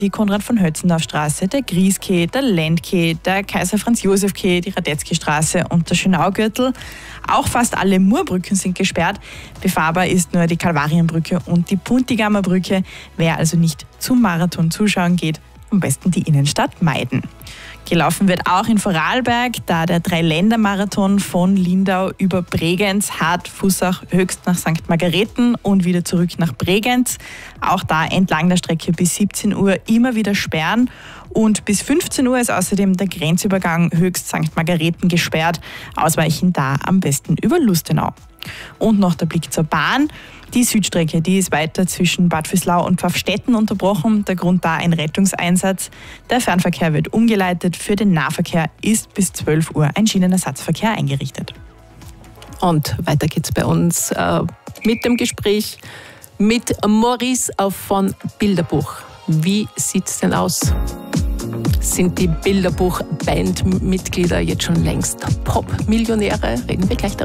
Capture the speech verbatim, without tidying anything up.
Die Konrad-von-Hötzendorf-Straße, der Grieske, der Lendke, der Kaiser-Franz-Josef-Ke, die Radetzky-Straße und der Schönaugürtel. Auch fast alle Murbrücken sind gesperrt. Befahrbar ist nur die Kalvarienbrücke und die Puntigamer Brücke. Wer also nicht zum Marathon zuschauen geht, am besten die Innenstadt meiden. Gelaufen wird auch in Vorarlberg, da der Dreiländermarathon von Lindau über Bregenz, Hart, Fussach, Höchst nach Sankt Margareten und wieder zurück nach Bregenz. Auch da entlang der Strecke bis siebzehn Uhr immer wieder sperren. Und bis fünfzehn Uhr ist außerdem der Grenzübergang Höchst Sankt Margareten gesperrt. Ausweichen da am besten über Lustenau. Und noch der Blick zur Bahn. Die Südstrecke, die ist weiter zwischen Bad Vöslau und Pfaffstätten unterbrochen. Der Grund da ein Rettungseinsatz. Der Fernverkehr wird umgeleitet. Für den Nahverkehr ist bis zwölf Uhr ein Schienenersatzverkehr eingerichtet. Und weiter geht's bei uns äh, mit dem Gespräch mit Maurice von Bilderbuch. Wie sieht's denn aus? Sind die Bilderbuch-Bandmitglieder jetzt schon längst Pop-Millionäre? Reden wir gleich darüber.